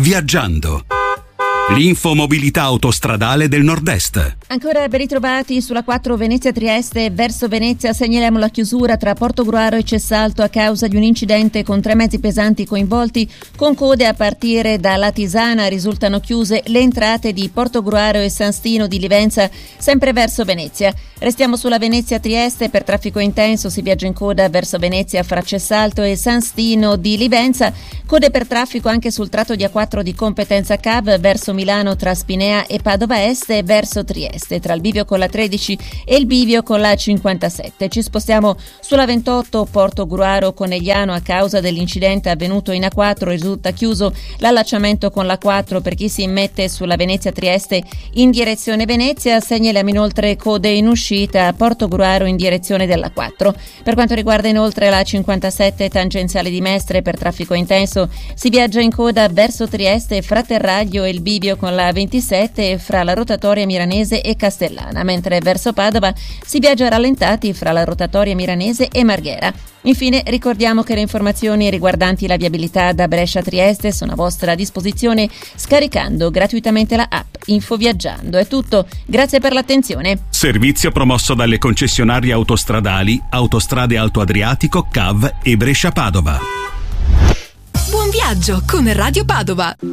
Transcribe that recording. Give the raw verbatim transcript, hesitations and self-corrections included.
Viaggiando. L'infomobilità autostradale del Nord-Est. Ancora ben ritrovati sulla quattro Venezia-Trieste. Verso Venezia segnaliamo la chiusura tra Portogruaro e Cessalto a causa di un incidente con tre mezzi pesanti coinvolti, con code a partire da Latisana. Risultano chiuse le entrate di Portogruaro e San Stino di Livenza, sempre verso Venezia. Restiamo sulla Venezia-Trieste. Per traffico intenso si viaggia in coda verso Venezia fra Cessalto e San Stino di Livenza. Code per traffico anche sul tratto di A quattro di competenza C A V verso Milano tra Spinea e Padova Est e verso Trieste tra il bivio con la tredici e il bivio con la cinquantasette. Ci spostiamo sulla ventotto Portogruaro Conegliano a causa dell'incidente avvenuto in A quattro. Risulta chiuso l'allacciamento con l'A quattro per chi si immette sulla Venezia Trieste in direzione Venezia. Segnaliamo inoltre code in uscita a Portogruaro in direzione dell'A quattro. Per quanto riguarda inoltre la cinquantasette tangenziale di Mestre, per traffico intenso si viaggia in coda verso Trieste fra Terraglio e il bivio con la ventisette e fra la rotatoria Miranese e Castellana, mentre verso Padova si viaggia rallentati fra la rotatoria Miranese e Marghera. Infine ricordiamo che le informazioni riguardanti la viabilità da Brescia a Trieste sono a vostra disposizione scaricando gratuitamente la app Infoviaggiando. È tutto, grazie per l'attenzione. Servizio promosso dalle concessionarie autostradali Autostrade Alto Adriatico, C A V e Brescia Padova. Buon viaggio con Radio Padova.